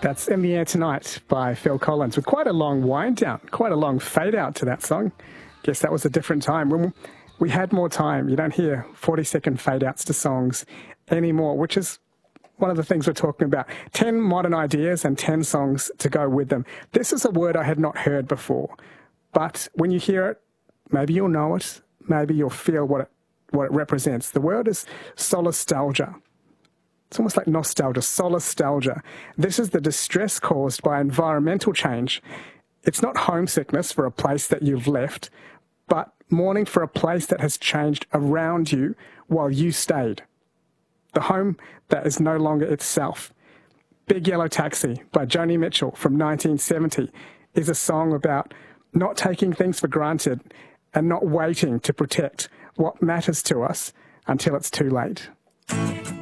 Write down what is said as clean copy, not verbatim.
That's In the Air Tonight by Phil Collins, with quite a long wind down, quite a long fade out to that song. Guess that was a different time when we had more time. You don't hear 40-second fade outs to songs anymore, which is one of the things we're talking about. 10 modern ideas and 10 songs to go with them. This is a word I had not heard before, but when you hear it, maybe you'll know it, maybe you'll feel what it represents. The word is solastalgia. It's almost like nostalgia, solastalgia. This is the distress caused by environmental change. It's not homesickness for a place that you've left, but mourning for a place that has changed around you while you stayed. The home that is no longer itself. Big Yellow Taxi by Joni Mitchell from 1970 is a song about not taking things for granted and not waiting to protect what matters to us until it's too late.